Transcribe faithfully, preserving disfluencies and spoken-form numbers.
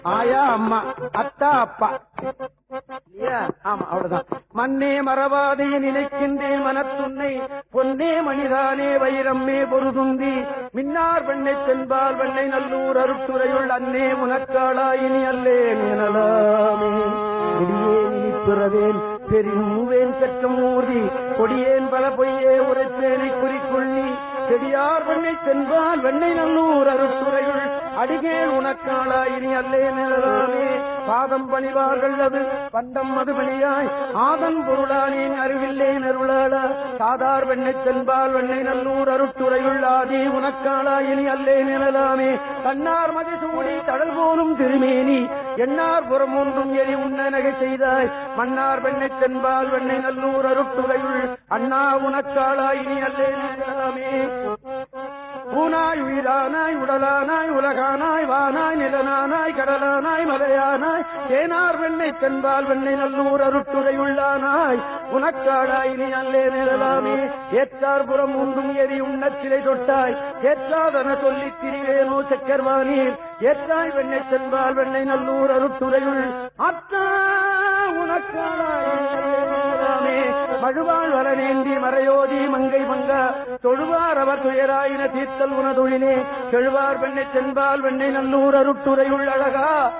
ஆயா அம்மா, அத்தா அப்பா. ஆமா, அவ்வளவுதான். மண்ணே மறவாதே நினைக்கின்றேன் மனத்துன்னை, பொன்னே மணிதானே வைரம்மே பொருதுந்தி, மின்னார் வெண்ணை தென்பால் வெண்ணை நல்லூர் அருட்டுரையுள் அன்னே உனக்காளாயினி அல்லேன் எனலாமே. கொடியேன் இனிப்பிறவேன் பெருவேன் கற்றம் ஊர்தி, கொடியேன் பல பொய்யே உரைப்பேனை குறிக்கொள்ளி, செடியார் வெண்ணை தென்பால் வெண்ணை நல்லூர் அருட்டுரையுள் அடிகேன் உனக்காளாயினி அல்லேன் எனலாமே. பாதம் பணிவார்கள் அது பண்டம் மது வெளியாய் ஆதன் பொருளானேன் அறிவில்லேன் அருளாளா, சாதார் வெண்ணை தென்பால் வெண்ணை நல்லூர் அருட்டுரையுள் ஆதி உனக்காளா இனி அல்லேன் எனலாமே. கண்ணார் மதி சூடி தடல் போலும் திருமேனி, எண்ணார் புறம் ஒன்றும் எரி உண்ண நகை செய்தாய், மன்னார் வெண்ணை தென்பால் வெண்ணை நல்லூர் அருட்டுரையுள் அண்ணா உனக்காளா இனி அல்லேன் எனலாமே. ஊனாய் உயிரானாய் உடலானாய் உலகானாய் வானாய் நிலனானாய் கடலானாய் மலையானாய், தேனார் வெண்ணை தென்பால் வெண்ணை நல்லூர் அருட்டுரையுள்ளானாய் உனக்காடாய் நீ அல்லே நிழலாமே. ஏற்றார் புறம் ஒன்றும் எரி உண்ணச் சிலை தொட்டாய், ஏற்றாதன சொல்லித் திரிவேனோ சக்கர்வானீர், ஏற்றாய் வெண்ணை தென்பால் வெண்ணை நல்லூர் அருட்டுரையுள் அத்தா உனக்காடாய் நிழலாமே. மழுவாள் வரநேந்தி மறையோதி மங்கை மங்கா, தொழுவார் அவர் துயராயின தீர்த்தல் உனதொழிலே, செழுவார் வெண்ணை தென்பால் வெண்ணை நல்லூர் அருட்டுரையுள் அழகா